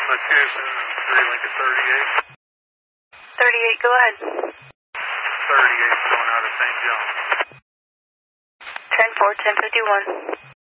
Lima 2, 3 Lincoln 38. 38, go ahead. 38 going out of St. John. 10-4, 1051.